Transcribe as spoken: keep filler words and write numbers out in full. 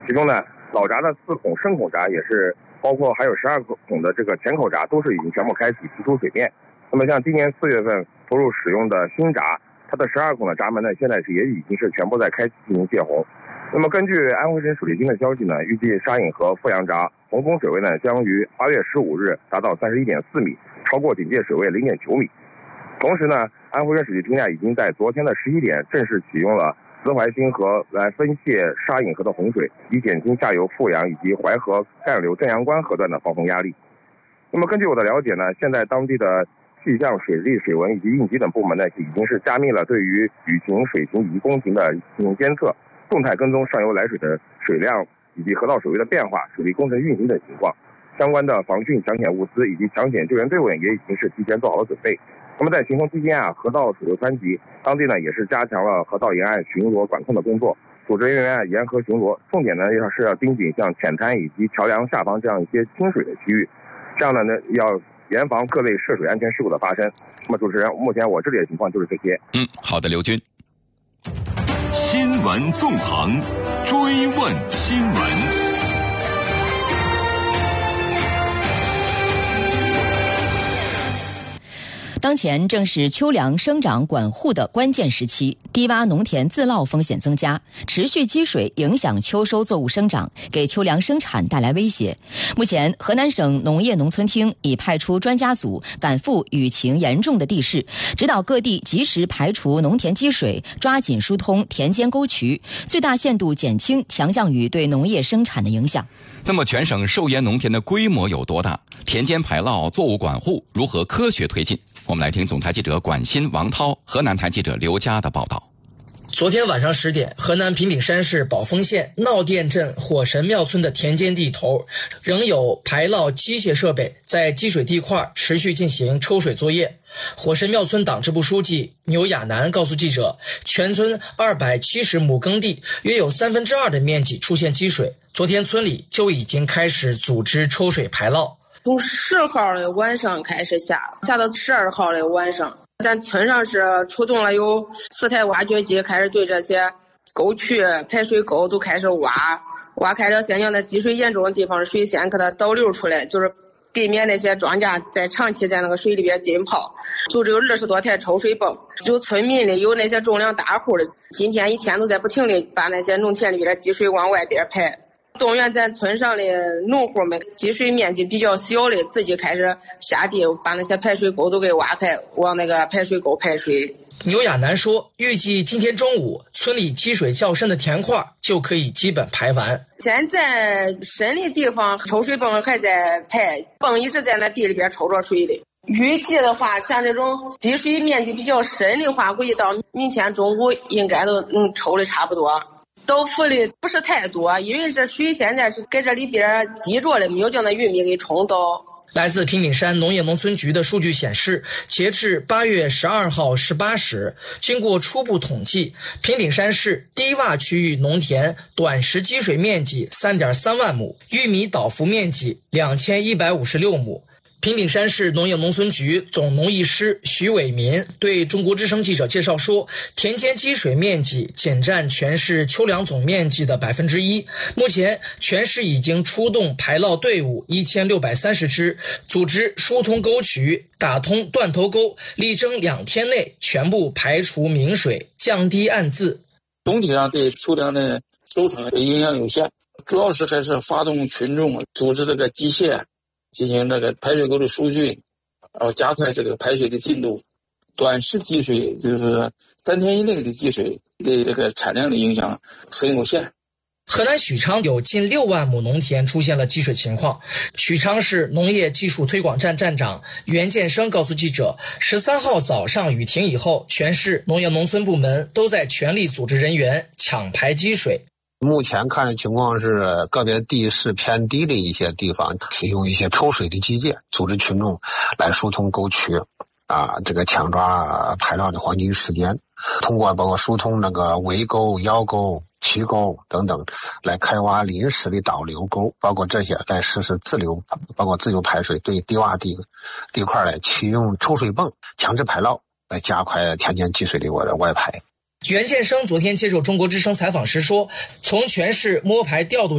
其中呢，老闸的四孔深孔闸也是，包括还有十二孔的这个前口闸都是已经全部开启提出水面。那么像今年四月份投入使用的新闸，它的十二孔的闸门呢，现在是也已经是全部在开启进行泄洪。那么根据安徽省水利厅的消息呢，预计沙引河富阳闸洪峰水位呢将于八月十五日达到三十一点四米，超过警戒水位零点九米。同时呢，安徽省水利厅呢已经在昨天的十一点正式启用了资淮新河来分泄沙引河的洪水，以减轻下游富阳以及淮河干流正阳关河段的防洪压力。那么根据我的了解呢，现在当地的气象、水利、水文以及应急等部门呢，已经是加密了对于雨情、水情以及工情的进行监测，动态跟踪上游来水的水量以及河道水位的变化、水利工程运行等情况。相关的防汛抢险物资以及抢险救援队伍也已经是提前做好了准备。那么在行动期间啊，河道水流湍急，当地呢也是加强了河道沿岸巡逻管控的工作，组织人员啊沿河巡逻，重点呢要是要盯紧像浅滩以及桥梁下方这样一些清水的区域，这样的呢要严防各类涉水安全事故的发生。那么主持人，目前我这里的情况就是这些。 嗯，好的，刘军。 新闻纵横，追问新闻。 当前正是秋粮生长管护的关键时期，低洼农田自涝风险增加，持续积水影响秋收作物生长，给秋粮生产带来威胁。目前，河南省农业农村厅已派出专家组赶赴雨情严重的地市，指导各地及时排除农田积水，抓紧疏通田间沟渠，最大限度减轻强降雨对农业生产的影响。 那么全省受淹农田的规模有多大？田间排涝、作物管护如何科学推进？我们来听总台记者管新、王涛、河南台记者刘佳的报道。 昨天晚上十点，河南平顶山市宝丰县闹店镇火神庙村的田间地头，仍有排涝机械设备在积水地块持续进行抽水作业。火神庙村党支部书记牛亚楠告诉记者，全村二百七十亩耕地，约有三分之二的面积出现积水。昨天村里就已经开始组织抽水排涝。 从十号的晚上开始下，下到十二号的晚上，咱村上是出动了有四台挖掘机，开始对这些沟渠、排水沟都开始挖，挖开了现在的积水严重的地方，水先给它导流出来，就是避免那些庄稼在长期在那个水里边浸泡。就只有二十多台抽水泵，就村民里有那些重量大户的，今天一天都在不停地把那些农田里边的积水往外边排。动员咱村上的农户们，积水面积比较小的，自己开始下地把那些排水沟都给挖开，往那个排水沟排水。 牛亚楠说，预计今天中午村里积水较深的田块就可以基本排完。 现在深的地方抽水泵还在排，泵一直在那地里边抽着水的。预计的话，像这种积水面积比较深的话，估计到明天中午应该都能抽的差不多。倒伏的不是太多，因为这水现在是给这里边积着了，没有将那玉米给冲倒。 来自平顶山农业农村局的数据显示，截至八月十二号十八时，经过初步统计，平顶山市低洼区域农田短时积水面积 三点三万亩，玉米倒伏面积两千一百五十六亩。平顶山市农业农村局总农艺师徐伟民对中国之声记者介绍说，田间积水面积仅占全市秋粮总面积的百分之一。目前，全市已经出动排涝队伍一千六百三十支，组织疏通沟渠，打通断头沟，力争两天内全部排除明水，降低暗渍。 总体上对秋粮的收成影响有限，主要是还是发动群众组织这个机械。进行这个排水沟的疏浚，然后加快这个排水的进度。短时积水就是三天以内的积水，对这个产量的影响很有限。 河南许昌有近六万亩农田出现了积水情况。许昌市农业技术推广站站长袁建生告诉记者，十三号早上雨停以后，全市农业农村部门都在全力组织人员抢排积水。 目前看的情况是，个别地势偏低的一些地方，用一些抽水的机械，组织群众来疏通沟渠，啊，这个抢抓排涝的黄金时间，通过包括疏通那个围沟、腰沟、渠沟等等，来开挖临时的导流沟，包括这些来实施自流，包括自由排水，对低洼地地块来启用抽水泵强制排涝，来加快田间积水的我的外排。 袁建生昨天接受中国之声采访时说，从全市摸排调度